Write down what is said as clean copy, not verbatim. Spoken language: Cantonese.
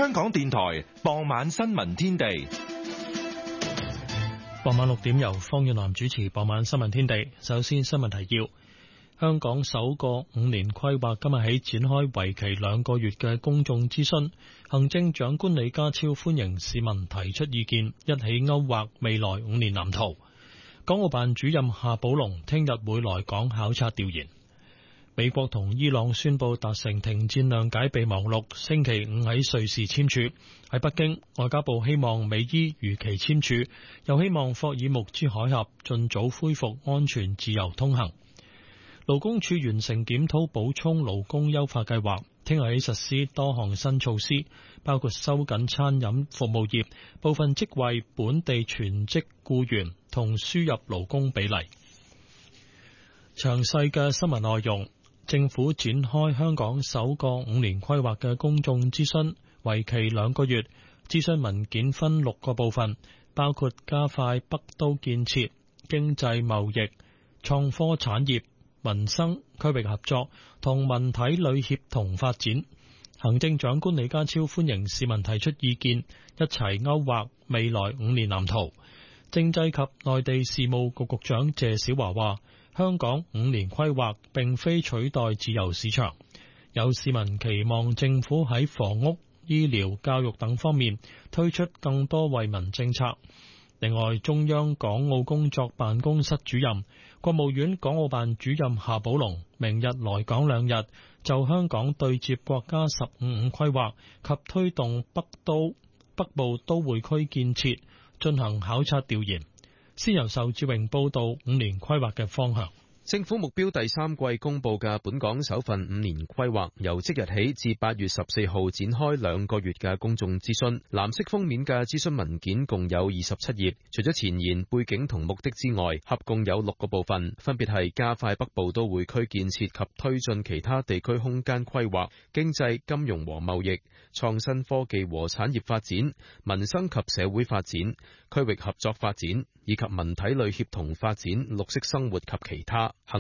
香港電台傍晚新聞天地。 傍晚6點由方遠南主持傍晚新聞天地。首先新聞提要：香港首個5年規劃今日起展開為期2個月嘅公眾諮詢，行政長官李家超歡迎市民提出意見，一起勾畫未來5年藍圖。港澳辦主任夏寶龍聽日會來港考察調研。美國同伊朗宣布達成停戰諒解備忘錄，星期5喺瑞士簽署。喺北京，外交部希望美伊如期簽署，又希望霍爾木茲海峽盡早恢復安全自由通行。勞工處完成檢討補充勞工優化計劃，聽日起實施多項新措施，包括收緊餐飲服務業部分職位本地全職僱員同輸入勞工比例。詳細嘅新聞內容。政府展開香港首個5年規劃嘅公眾諮詢，為期2個月。諮詢文件分6個部分，包括加快北都建設、經濟貿易、創科產業、民生、區域合作同文體旅協同發展。行政長官李家超歡迎市民提出意見，一齊勾畫未來5年藍圖。政制及內地事務局局長謝小華話：香港5年規劃並非取代自由市場，有市民期望政府喺房屋、醫療、教育等方面推出更多惠民政策。另外，中央港澳工作辦公室主任、國務院港澳辦主任夏寶龍明日來港2日，就香港對接國家15規劃及推動北部都會區建設進行考察調研。先由仇志榮報道5年規劃嘅方向。 政府目標第3季公布嘅本港首份5年規劃，由即日起至8月14號展開2個月嘅公眾諮詢。藍色封面嘅諮詢文件共有27頁，除咗前言、背景同目的之外，合共有6個部分，分別係加快北部都會區建設及推進其他地區空間規劃、經濟、金融和貿易、創新科技和產業發展、民生及社會發展、區域合作發展，以及文體旅協同發展、綠色生活及其他。